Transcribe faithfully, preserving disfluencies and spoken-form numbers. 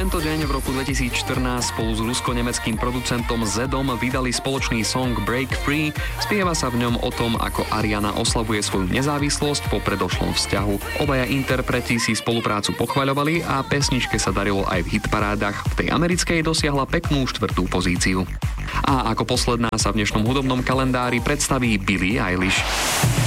tento deň v roku dvetisícštrnásť spolu s rusko-nemeckým producentom Zedom vydali spoločný song Break Free. Spieva sa v ňom o tom, ako Ariana oslavuje svoju nezávislosť po predošlom vzťahu. Obaja interpreti si spoluprácu pochvaľovali a pesničke sa darilo aj v hitparádach. V tej americkej dosiahla peknú štvrtú pozíciu. A ako posledná sa v dnešnom hudobnom kalendári predstaví Billie Eilish.